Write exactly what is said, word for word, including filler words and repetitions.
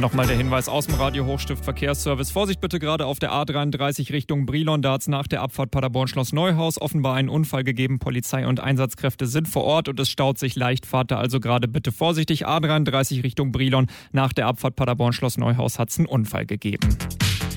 Nochmal der Hinweis aus dem Radio Hochstift Verkehrsservice. Vorsicht bitte gerade auf der A dreiunddreißig Richtung Brilon. Da hat es nach der Abfahrt Paderborn-Schloss Neuhaus offenbar einen Unfall gegeben. Polizei und Einsatzkräfte sind vor Ort und es staut sich leicht. Fahrt da also gerade bitte vorsichtig. A dreiunddreißig Richtung Brilon. Nach der Abfahrt Paderborn-Schloss Neuhaus hat es einen Unfall gegeben.